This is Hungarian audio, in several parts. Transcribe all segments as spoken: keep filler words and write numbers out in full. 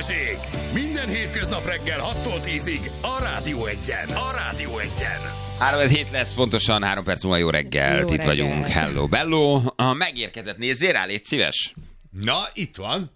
Balázsék! Minden hétköznap reggel hattól tízig a Rádió Egyen. A Rádió Egyen. három hét lesz pontosan, három perc múlva jó reggelt. Jó Itt reggel. Vagyunk. Hello, bello. A megérkezett, nézzél rá, légy szíves. Na, itt van.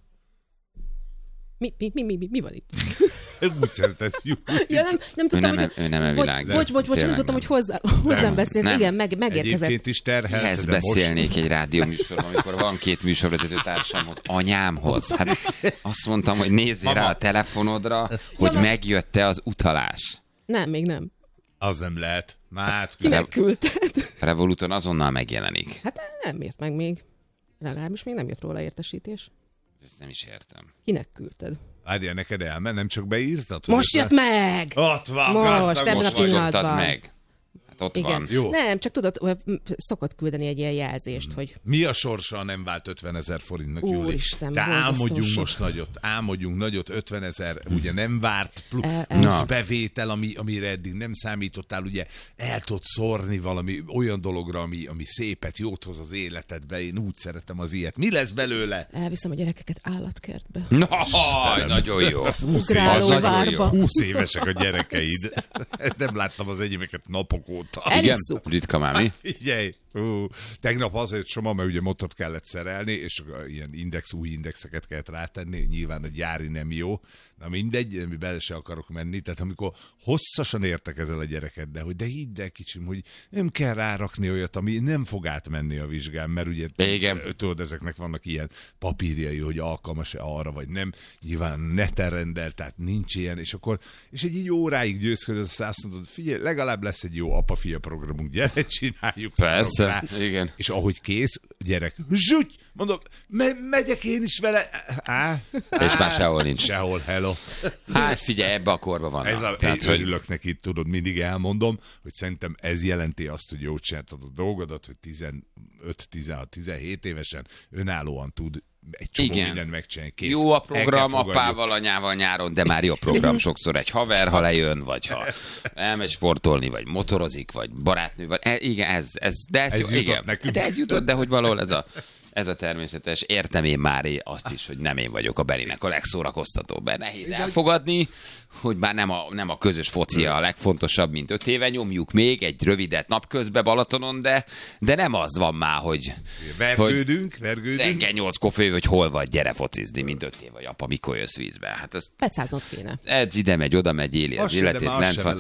Mi, mi, mi, mi, mi van itt? Úgy szeretem, ja, nem, nem tudtam, ő nem, hogy... Ő nem a világ. Bocs, bocs, bocs, nem tudtam, hogy hozzá, hozzám beszélsz. Igen, meg, megérkezett. Egyébként is terhelt, Mihez de beszélnék most... egy rádióműsorban, amikor van két műsorvezető társamhoz, anyámhoz. Hát azt mondtam, hogy nézzél Mama. rá a telefonodra, hogy ja, megjött-e az utalás. Nem, még nem. Az nem lehet. Már kinek küldted? Revoluton azonnal megjelenik. Hát nem ért meg még. Legalábbis még nem jött róla értesítés. Ezt nem is értem. Kinek küldted? Várjál, neked elmen, nem csak beírtad? Most jött meg! Ott van, most, ebben most a pillanatban. meg. Hát ott igen. van. Jó. Nem, csak tudod, szokott küldeni egy ilyen jelzést, hmm. hogy... Mi a sorsa, nem vált ötvenezer forintnak, Júli? Úristen, de álmodjunk most nagyot, álmodjunk nagyot, ötvenezer, ugye nem várt, plusz, e, e. plusz bevétel, ami, amire eddig nem számítottál, ugye el tudod szórni valami olyan dologra, ami, ami szépet, jót hoz az életedbe, én úgy szeretem az ilyet. Mi lesz belőle? Elviszem a gyerekeket állatkertbe. No, nagyon jó. Ugrálóvárba. Húsz évesek a gyerekeid. Ezt nem láttam az enyémeket napok óta. Igen? Ritka már, mi? Figyelj! Uh, tegnap azért Soma, mert ugye motort kellett szerelni, és ilyen index, új indexeket kellett rátenni, nyilván a gyári nem jó, na mindegy, bele se akarok menni, tehát amikor hosszasan értek ezzel a gyereket, de hogy de hidd el kicsim, hogy nem kell rárakni olyat, ami nem fog átmenni a vizsgán, mert ugye igen. tudod, ezeknek vannak ilyen papírjai, hogy alkalmas-e arra, vagy nem, nyilván neten rendel, tehát nincs ilyen, és akkor, és egy így óráig győzködöz, azt mondod, figyelj, legalább lesz egy jó apa-fia programunk, gyere, csináljuk. Persze. Rá. Igen. És ahogy kész, gyerek, zsúgy, mondom, me- megyek én is vele. Á, és már sehol nincs. Sehol, hello. Hát figyelj, ebbe a korba vannak. Ez a, Tehát, én hogy... örülök neki, tudod, mindig elmondom, hogy szerintem ez jelenti azt, hogy jól csináltad a dolgodat, hogy tizenöt, tizenhat, tizenhét évesen önállóan tud egy csomó igen. mindent megcsinálni. Kész. Jó a program apával, anyával nyáron, de már jó a program sokszor egy haver, ha lejön, vagy ha elmegy sportolni, vagy motorozik, vagy barátnő, vagy e, igen, ez, ez, de ez, ez jó, igen. De ez jutott, de hogy valahol ez a, ez a természetes. Értem én már azt is, hogy nem én vagyok a Berinek a legszórakoztatóbb, mert nehéz elfogadni, hogy már nem a, nem a közös foci a legfontosabb, mint öt éve, nyomjuk még egy rövidet napközben Balatonon, de, de nem az van már, hogy... Vergődünk, hogy vergődünk. Reggel nyolckor főj, hogy hol vagy, gyere focizni, mint öt év, vagy apa, mikor jössz vízbe. Hát ez... Pecáznod kéne. Ez ide megy, oda megy, éli az életét, lent van.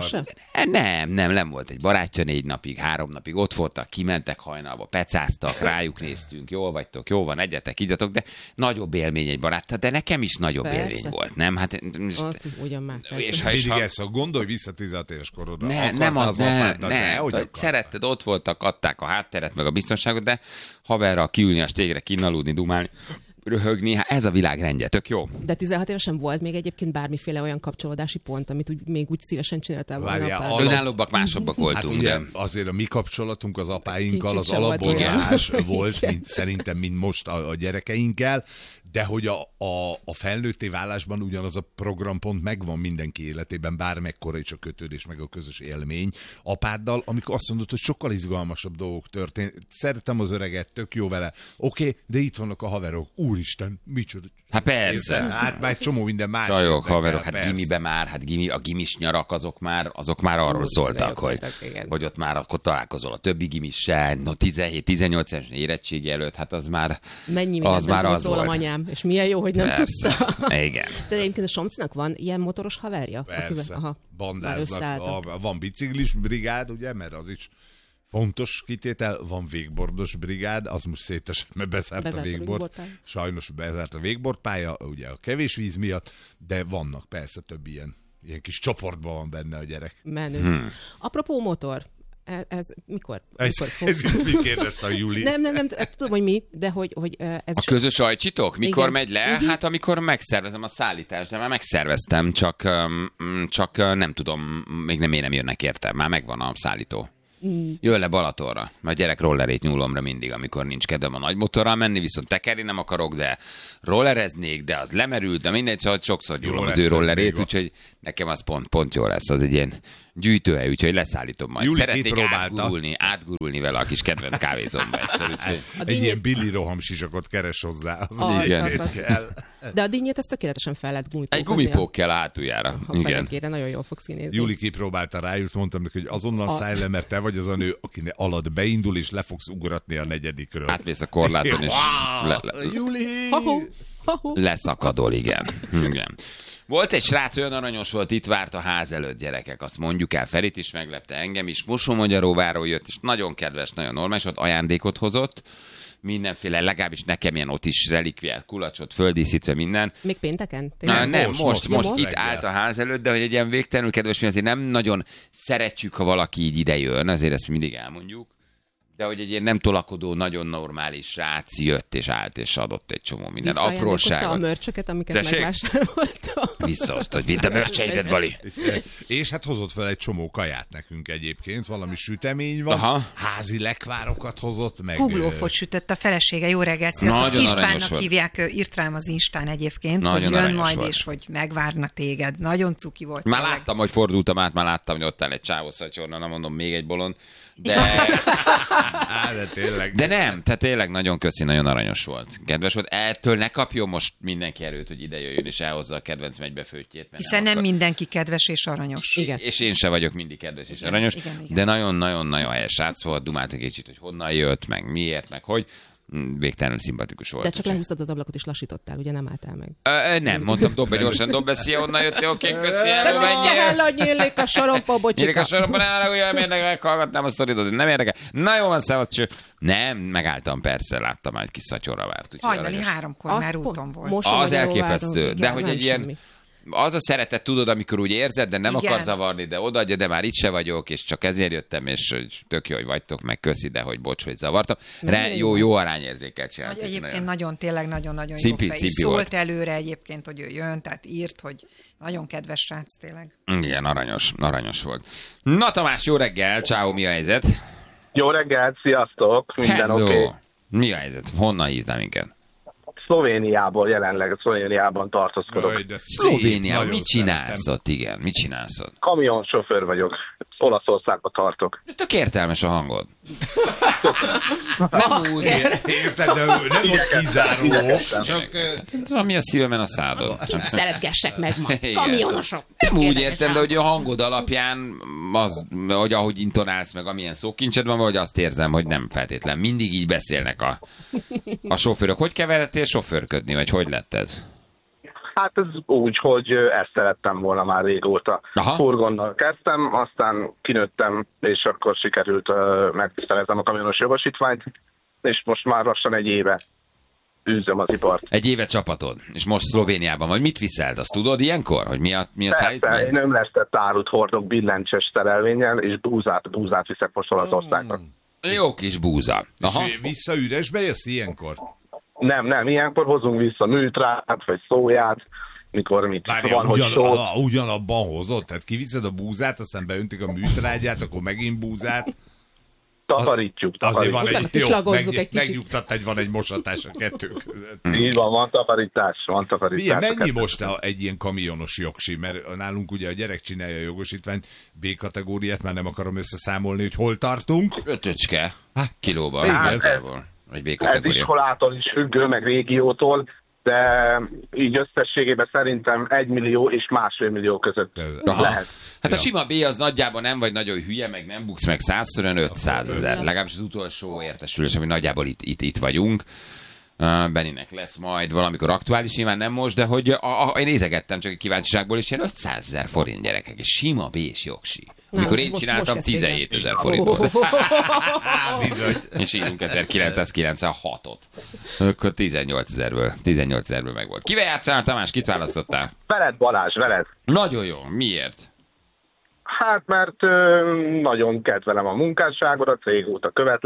Nem, nem, nem volt egy barátja négy napig, három napig, ott voltak, kimentek hajnalba, pecáztak, rájuk néztünk, jól vagytok, jó van, egyetek, igyatok, de nagyobb élmény egy barát, de nekem is nagyobb persze. élmény volt, nem? Hát most... Ugyan már, és ha is, ha... ha... ezt, gondolj vissza tizenhat éves korodra. Ne, nem az, ne, ne, ne szeretted, ott voltak, adták a hátteret, meg a biztonságot, de haverral kiülni a stégre, kinnaludni, dumálni, röhögni, hát ez a világ rendje, tök jó. De tizenhat évesen volt még egyébként bármiféle olyan kapcsolódási pont, amit úgy, még úgy szívesen csináltál volna. Alap... Önállóbbak, másabbak voltunk. Hát ugye, de... azért a mi kapcsolatunk az apáinkkal az alapból más volt, mint, szerintem, mint most a, a gyerekeinkkel, de hogy a, a, a felnőtté válásban ugyanaz a programpont megvan mindenki életében, bármekkora is a kötődés, meg a közös élmény apáddal, amikor azt mondod, hogy sokkal izgalmasabb dolgok történt. Szeretem az öreget, tök jó vele. Oké, okay, de itt vannak a haverok. Úristen, micsoda. Hát persze. Érde? Hát már egy csomó minden más. Csajok, haverok, hát persze. Gimibe már, hát gimi, a gimis nyarak azok már, azok már arról Hú, szóltak, hogy, voltak, hogy ott már akkor találkozol a többi gimissel, no tizenhét-tizennyolc éves érettségi előtt, hát az már Mennyi az már az rólam volt. Anyám, és milyen jó, hogy nem persze. tudta. Igen. De egyébként a Somcinak van ilyen motoros haverja? Persze. Akivel, aha, bandáznak. A, van biciklis brigád, ugye, mert az is fontos kitétel, van végbordos brigád, az most szétesett, mert bezárt, bezárt a végbord. Sajnos bezárt a végbordpálya, ugye a kevés víz miatt, de vannak persze több ilyen, ilyen kis csoportban van benne a gyerek. Menő. Hmm. Apropó motor, ez, ez mikor? Ez, mikor fog... ez mi kérdezte a Júli? Nem, nem, nem, tudom, hogy mi, de hogy, hogy ez a is... közös ajcsitok? Mikor igen. megy le? Uh-huh. Hát amikor megszervezem a szállítást, de már megszerveztem, csak, csak nem tudom, még nem én nem jönnek érte, már megvan a szállító. Mm. Jön le Balatonra, mert gyerek rollerét nyúlomra mindig, amikor nincs kedvem a nagy motorral menni, viszont tekerni nem akarok, de rollereznék, de az lemerült, de mindegy, szóval sokszor nyúlom az ő rollerét, úgyhogy nekem az pont, pont jó lesz, az egy ilyen gyűjtőhely, úgyhogy leszállítom majd. Juli Szeretnék átgurulni, átgurulni vele a kis kedvenc kávézomba egyszer. Úgyhogy... Egy dinnyét... ilyen Billy Roham sisakot keres hozzá. Az ah, igen. kell. De a dinnyét ezt tökéletesen fel lehet gumipókozni. Egy gumipókkel hátuljára. Ha fenekére, nagyon jól fogsz kinézni. Juli kipróbálta rájut, mondtam neki, hogy azonnal a... szállj le, mert te vagy az a nő, aki alatt beindul, és le fogsz ugratni a negyedikről. Átmész a korláton, és le, le, Juli! Ha-ho, ha-ho. leszakadol, igen. igen. Volt egy srác, olyan aranyos volt, itt várt a ház előtt, gyerekek, azt mondjuk el, Ferit is meglepte, engem is, Mosonmagyaróváról jött, és nagyon kedves, nagyon normális volt, ajándékot hozott, mindenféle, legalábbis nekem ilyen ott is relikviát, kulacsot, földíszítve minden. Még pénteken? Na, nem, most, most, most, most itt reggel. állt a ház előtt, de hogy egy ilyen végtelenül kedves, mi azért nem nagyon szeretjük, ha valaki így ide jön, azért ezt mindig elmondjuk. De hogy egy ilyen nem tolakodó, nagyon normális srác jött és állt és adott egy csomó minden apróságot. a mörcsöket, amiket Tessék? megvásároltam. Visszahozta, hogy vidd a mörcseidet, Bali. És hát hozott fel egy csomó kaját nekünk egyébként, valami sütemény van, Aha. házi lekvárokat hozott, meg... Kuglófot sütött a felesége, jó reggelt, sziasztok. Nagyon aranyos Istvánnak volt. hívják, írt rám az Instán egyébként, Nagyon hogy jön aranyos majd, volt. és hogy megvárnak téged. Nagyon cuki volt. Már tényleg. láttam, hogy fordultam át, már láttam, hogy ott áll egy csávó szatyorna, nem mondom, még egy bolond. De, Á, de tényleg. de nem, tehát tényleg nagyon köszi, nagyon aranyos volt. Kedves volt. Ettől ne kapjon most mindenki erőt, hogy ide jöjjön és elhozza a kedvenc megybefőttjét. Hiszen nem mindenki kedves és aranyos. Igen. És én se vagyok mindig kedves és Igen, aranyos, igen, igen. de nagyon-nagyon-nagyon helyes srác volt, dumáltunk egy kicsit, hogy honnan jött, meg miért, meg hogy. Végtelenül szimpatikus volt. De csak lehúztad az ablakot és lassítottál, ugye nem álltál meg. Ö, nem, mondtam, dob be gyorsan, dob be, szia, onnan jöttél, oké, köszi, Kell, elmenjél. hogy nyílik a sorompa, Nyílik a bocsika. soromban, el, ugye, nem érdekel, meghallgatnám a sztoridat, nem érdekel. Na jó van, szevasz, cső. Nem, megálltam, persze, láttam, egy kis szatyorra várt. úgyhogy Hajnali aranyos. háromkor Azt már pont- úton volt. most- Az Mosonmagyaróváron, elképesztő, igen, de hogy nem egy ilyen... semmi. Az a szeretet, tudod, amikor úgy érzed, de nem Igen. akar zavarni, de odaadja, de már itt se vagyok, és csak ezért jöttem, és hogy tök jó, hogy vagytok, meg köszi, de hogy bocs, hogy zavartam. Re, jó, jó arányérzéket Nagy, csináltak. egyébként nagyon. nagyon, tényleg nagyon-nagyon Szimpi- jó fej. És szimpi szólt volt. előre egyébként, hogy ő jön, tehát írt, hogy nagyon kedves srác tényleg. Igen, aranyos, aranyos volt. Na Tamás, jó reggel, ciao, mi a helyzet? Jó reggelt, sziasztok, minden Hello. oké. Okay. Mi a helyzet? Honnan hívtál minket? Szlovéniából jelenleg, Szlovéniában tartózkodok. Jaj, de szép, Szlovénia, nagyon mit szeretem. csinálsz ott? Igen, mit csinálsz ott? Kamionsofőr vagyok, Olaszországba tartok. Tök értelmes a hangod. Nem úgy. Érted, de ő nem volt kizáró, Igyekeztem. csak... ö, Ami a szívemen a szádod. Szeretgessek meg ma. Igen. Kamionosok. Nem úgy Érdekes értem, de hogy a hangod alapján, az, hogy ahogy intonálsz meg, amilyen szókincsed van, vagy azt érzem, hogy nem feltétlen. Mindig így beszélnek a, a sofőrök. Hogy keveredtél sofőrködni, vagy hogy lett ez? Hát ez úgy, hogy ezt szerettem volna már régóta. Aha. Furgonnal kezdtem, aztán kinőttem, és akkor sikerült uh, megszereznem a kamionos jogosítványt, és most már lassan egy éve űzöm az ipart. Egy éve csapatod, és most Szlovéniában vagy. Mit viszelt? Azt tudod ilyenkor? Hogy mi a, mi a Persze, szállítmány? én ömlesztett árut hordok billentyűs szerelvénnyel, és búzát, búzát viszek most Olaszországba. Jó kis búza. Aha. És vissza üresbe jössz ilyenkor? Nem, nem, ilyenkor hozunk vissza műtrát, vagy szóját, mikor mit Várjál, van, hogy ugyan, sót. a, ugyanabban hozod? Tehát kiviszed a búzát, aztán beöntik a műtrágyát, akkor megint búzát. Takarítjuk, Azért van takarítjuk. egy, Utána jó, pislagozzuk meg, egy kicsit. megnyugtat, hogy van egy mosatás a kettő között. Így van, van takarítás, van takarítás. Milyen, mennyi most a, egy ilyen kamionos jogsi? Mert nálunk ugye a gyerek csinálja a jogosítványt, B-kategóriát, már nem akarom összeszámolni, hogy hol tartunk. Ötöcske kilóban. igen. Igazából. Vagy Ez B-kategória. iskolától is függő, meg régiótól, de így összességében szerintem egy millió és másfél millió között Aha. lehet. Hát a Ja. sima B az nagyjából nem vagy nagyon hülye, meg nem buksz meg százszor, ötszázezer. Legalábbis az utolsó értesülés, ami nagyjából itt, itt, itt vagyunk. Uh, Benninek lesz majd valamikor aktuális, nyilván nem most, de hogy a, a, én nézegettem csak egy kíváncsiságból, és ilyen ötszázezer forint gyerekek, és sima B és jogsi. Amikor én most- csináltam, most kezdték el. tizenhétezer forint volt. Bizony. És írunk ezerkilencszázkilencvenhatot. Akkor tizennyolcezerből, tizennyolcezerből meg volt. Kivel játszál, Tamás? Kit választottál? Veled, Balázs, veled. Nagyon jó. Miért? Hát, mert ö, nagyon kedvelem a munkásságodat, régóta követlek,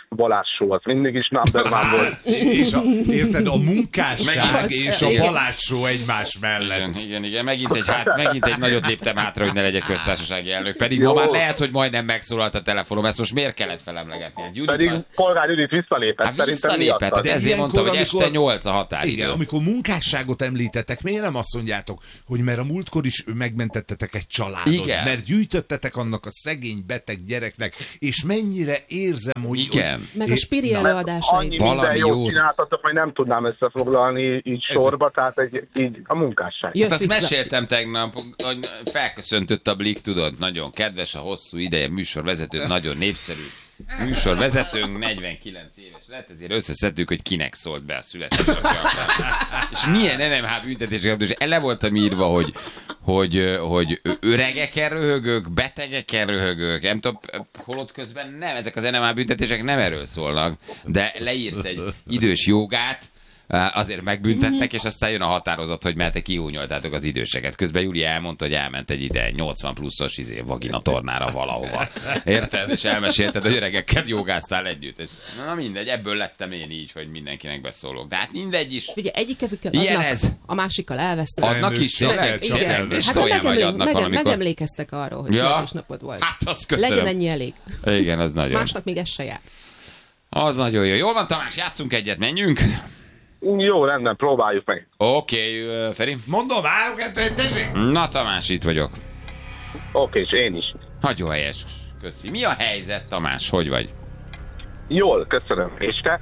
Balázs show az mindig is number one volt. És a, érted, a munkásság Meg- és a Balázs show egymás mellett. Igen, igen, igen. Megint egy, hát, megint egy nagyot léptem hátra, hogy ne legyek köztársasági elnök. Pedig Jó. ma már lehet, hogy majdnem megszólalt a telefonom. Ezt most miért kellett felemlegetni? Egy Judit Pedig már- Polgár Judit visszalépett. Hát Szerintem visszalépett, miattad. de ezért ilyenkor, mondtam, hogy amikor- este nyolc a határidő. Igen, amikor munkásságot említetek, miért nem azt mondjátok, hogy mert a múltkor is megmentettetek egy családot, Igen. mert gyűjtöttetek annak a szegény beteg gyereknek, és mennyire érzem, hogy... Igen. Hogy, Meg a és- spiri Na, előadásai. Annyi Valami minden jót jót. csináltatok, hogy nem tudnám összefoglalni így Ez- sorba, tehát egy, így a munkásság. Jössz Hát azt vissza. meséltem tegnap, hogy felköszöntött a Blik, tudod, nagyon kedves, a hosszú ideje műsorvezető, nagyon népszerű műsorvezetőnk, negyvenkilenc éves lett, ezért összeszedtük, hogy kinek szólt be a születésnapja. És milyen en em há büntetések, és ele voltam írva, hogy, hogy, hogy öregeken röhögök, betegeken röhögök, nem tudom, holott közben nem, ezek az en em há büntetések nem erről szólnak, de leírsz egy idős jogát, azért megbüntettek, és aztán jön a határozat, hogy mert te kihúnyoltátok az időseket. Közben Júlia elmondta, hogy elment egy ide nyolcvan pluszos izé, vagina tornára valahova. Érted? És elmesélted, hogy öregekkel jogáztál együtt. És na mindegy, ebből lettem én így, hogy mindenkinek beszólok. De hát mindegy is. Figyelj, egyik kezükkel Ilyen adnak, ez. a másikkal elvesznek. Adnak ők is, csak tényleg? el- csak Igen. elvesznek. És Hát szóljál, hogy megemlé- adnak mege- valamikor. megemlékeztek arról, hogy Ja. születésnapod volt. Hát azt köszönöm. Legyen ennyi elég. Igen, az nagyon. Másnak még ez se jár. Az nagyon jó. Jól van, Tamás, játszunk egyet, menjünk. Jó, rendben, próbáljuk meg. Oké, okay, Feri. Mondom, három, kettő, tessék! Na, Tamás, itt vagyok. Oké, és én is. Nagyon helyes. Köszi. Mi a helyzet, Tamás? Hogy vagy? Jól, köszönöm. És te?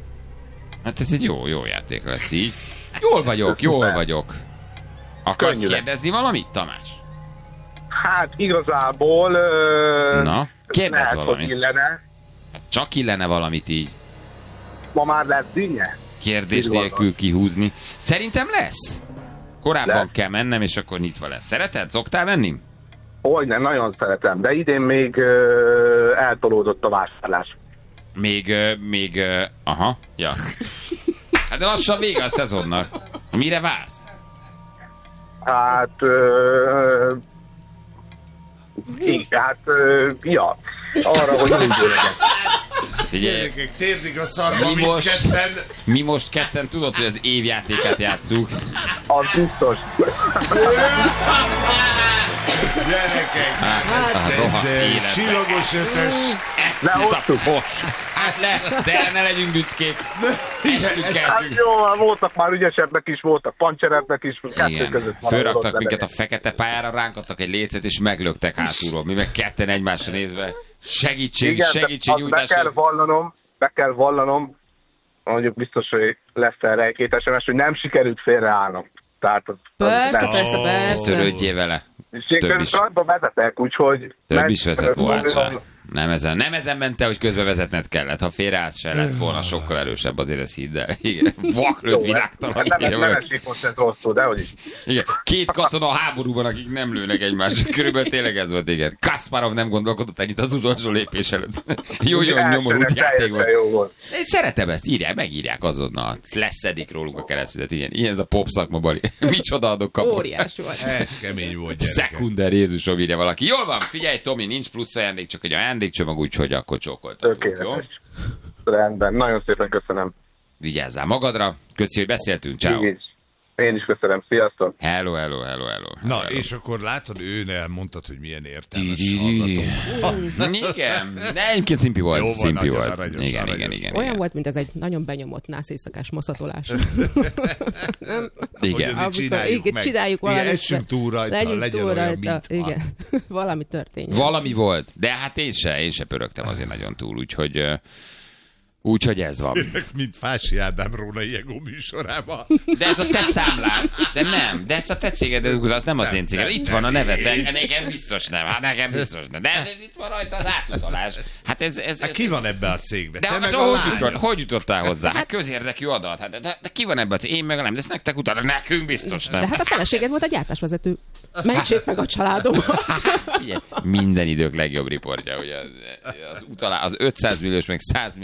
Hát ez egy jó, jó játék lesz így. Jól vagyok, jól vagyok. Akarsz Könnyű lesz. kérdezni valamit, Tamás? Hát igazából... Ö, Na, kérdezz lehet, valamit. hogy illene. Hát csak illene valamit így. Ma már lesz dinnye? Kérdés Így van. nélkül kihúzni. Szerintem lesz. Korábban Lesz. kell mennem, és akkor nyitva lesz. Szereted? Szoktál menni? Hogy nem, nagyon szeretem, de idén még ö, eltolódott a vásárlás. Még, ö, még, ö, aha, ja. Hát de lassan vége a szezonnak. Mire vársz? Hát... Ö, így, hát... Ö, ja, arra, hogy úgy legyen. Figyelj, Gyerekek, térdik a szarba, Mi mit most? ketten. mi most ketten tudod, hogy az évjátékát játsszuk. Az biztos. Gyerekek, Hát, a ez rohadt eh, életben. csillagos ötös. Lehoztuk. Hát le, de ne legyünk büszkék. Estünk Hát eltünk. jó, voltak már ügyesebbek is, voltak pancserebbek is, kettő Igen. között van. Fölraktak minket a fekete pályára, ránk adtak egy lécet, és meglöktek hátulról. Mi meg ketten egymásra nézve. Segítség, Igen, segítség, azt be nyújtás. kell vallanom, be kell vallanom, mondjuk biztos, hogy lesz erre egy-két es em es, hogy nem sikerült félreállnom. Tehát az, az Persze, nem. persze, persze. Törődjél vele. És én Több is. közben vezetek, úgyhogy... Több is meg- vezet Mohácsán. Nem ezen, nem ezen ment te, hogy közben vezetned kellett. Ha félreállsz, se lett volna sokkal erősebb, azért ez hidd el. Igen. Vaklőtt világtalan. Nem, Igen, nem valami- esik most ez rosszul, de hogy is. Igen. Két katona a háborúban, akik nem lőnek egymásra. Körülbelül tényleg ez volt, igen. Kasparov nem gondolkodott ennyit az utolsó lépés előtt. Jó, jó, nyomorult Elsőnek játék teljesen volt. jó volt. Én szeretem ezt, írják, megírják azonnal. Leszedik róluk a keresztüzet, igen. Ilyen ez a pop szakma, Bali. Micsoda adok kapok. Óriás volt. Ez kemény volt, gyerekek. Szekunder, Jézusom, írja valaki. Jól van, figyelj, Tomi, nincs plusz ajándék, csak egy ajándékcsomag, úgyhogy akkor csókoltatunk, jó? Tökéletes. Rendben, nagyon szépen köszönöm. Vigyázzál magadra, köszi, hogy beszéltünk, ciao. Én is. Én is köszönöm, sziasztok! Hello, hello, hello, hello. Na, hello. és akkor látod, ő elmondtad, hogy milyen értelmes Di-di-di-di. hallgató. Igen, de egyébként szimpi volt, Jó van, szimpi nagyon volt. aranyos, Igen, aranyos. igen, igen, Olyan igen. volt, mint ez egy nagyon benyomott nász éjszakás maszatolás. Hogy Igen. azért Amikor- csináljuk igen, meg. csináljuk Igen, valamit. essünk túl rajta, Legyünk legyen túl olyan, rajta, mint van. igen. Valami történjen. Valami volt, de hát én se, én se pörögtem azért nagyon túl, úgyhogy, ö, úgyhogy ez van. Mint Fási Ádám Róna Jegó műsorában. De ez a te számlád, de nem, de ezt a te céged, az nem az én céged. nem, Itt nem, van a neved, nem. de nekem biztos nem, hát nekem biztos nem. De ez- itt van rajta az átutalás. Hát ez, ez, Hát ez ki van ebbe a cégbe? de Te az, meg a hogy, lányod. jutott, hogy jutottál hozzá? Hát közérdekű adat. Hát, de, de, de, ki van ebben? Én meg a nem, de ezt nektek utána, nekünk biztos nem. De hát a feleséged volt a gyártásvezető. Mentsék meg a családomat. Figyelj, minden idők legjobb riportja, hogy az, az, utalá, az ötszáz milliós meg száz milliós utalás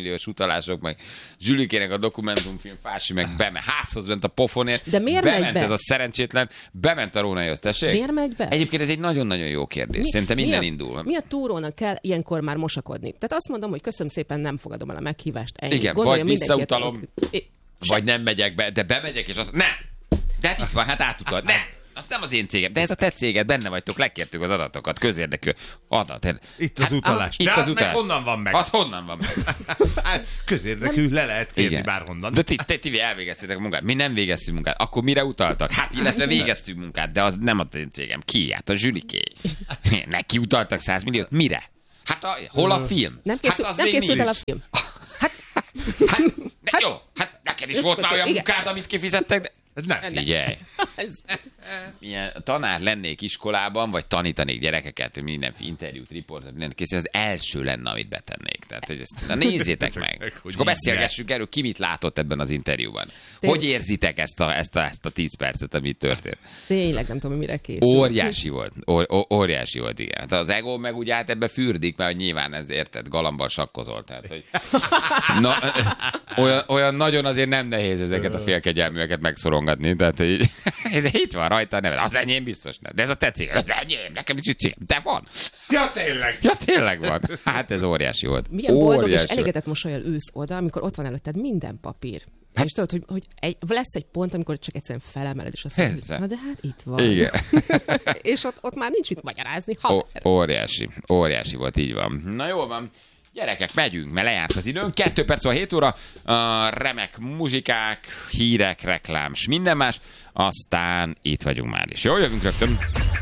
Balázsok, meg Zsülikének a dokumentumfilm Fási, meg bement, házhoz ment a pofonért. De miért bement megy be? ez a szerencsétlen, bement a Rónaihoz, tessék? Miért megy be? Egyébként ez egy nagyon-nagyon jó kérdés. Szerintem mi innen a, indul. Mi a túrónak kell ilyenkor már mosakodni? Tehát azt mondom, hogy köszönöm szépen, nem fogadom el a meghívást. Ennyi. Igen, Gondolja vagy mindenki, visszautalom, hogy- vagy nem megyek be, de bemegyek, és azt nem! De hát itt van, hát átutalt. Nem! Az nem az én cégem, de ez a te céged, benne vagytok, lekértük az adatokat, közérdekű adat. Itt az Hát, utalás. Itt De az az meg utalás. honnan van meg? Az honnan van meg? Hát, közérdekű, le lehet kérni Igen. bárhonnan. De ti, ti, ti elvégeztétek a munkát. Mi nem végeztünk munkát. Akkor mire utaltak? Hát, illetve végeztünk munkát, de az nem a én cégem. Ki? Hát a Zsüliké. Neki utaltak száz milliót. Mire? Hát a, hol a film? Nem, készül, hát az nem még készült el a nincs. film. Hát, de jó, hát neked is volt már olyan Igen. munkád, amit kifizettek, de... Nem. Figyelj, Ez- milyen tanár lennék iskolában, vagy tanítanék gyerekeket, minden interjút, riportot, mindent készíteni, az első lenne, amit betennék. Tehát, hogy ezt, na nézzétek meg. Hogy És akkor így beszélgessünk erről, ki mit látott ebben az interjúban. Tény- Hogy érzitek ezt a, ezt a, ezt a tíz percet, amit történt? Tényleg nem tudom, mire készül. Óriási volt. Ó, ó, óriási volt, igen. Hát az ego meg ugye hát ebbe fürdik, mert nyilván ez érted, galambal sakkozol. Tehát, hogy... Na, olyan, olyan nagyon azért nem nehéz ezeket a félkegyelműeket megszorongatni. Tehát, hogy de itt van rajta a neve. Az enyém biztos nem. De ez a te cég. Az enyém, nekem is cég. De van. Ja, tényleg. Ja, tényleg van. Hát ez óriási volt. Milyen boldog és Óriási elégedett mosolyal ülsz oda, amikor ott van előtted minden papír. Hát, és tudod, hogy, hogy egy, lesz egy pont, amikor csak egyszerűen felemeled, és azt mondod, Persze. hogy na de hát itt van. Igen. És ott, ott már nincs mit magyarázni. Ó, Haver. óriási. Óriási volt, így van. Na jól van. Gyerekek, megyünk, mert lejárt az időnk. Kettő perc van hét óra. Uh, remek muzsikák, hírek, reklám, s minden más. Aztán itt vagyunk már is. Jó, jövünk rögtön.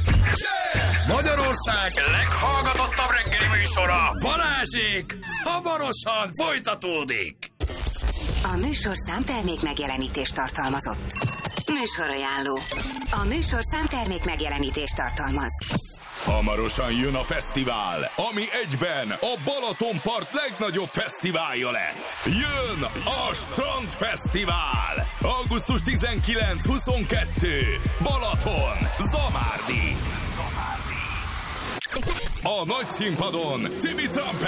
Magyarország leghallgatottabb reggeli műsora, Balázsék, hamarosan folytatódik. A műsorszám termék megjelenítést tartalmazott. Műsorajánló. A műsorszám termék megjelenítést tartalmaz. Hamarosan jön a fesztivál, ami egyben a Balatonpart legnagyobb fesztiválja lett. Jön a Strandfesztivál! augusztus tizenkilenc huszonkettő Balaton, Zamárdi. A nagy színpadon Tibi Trumpet.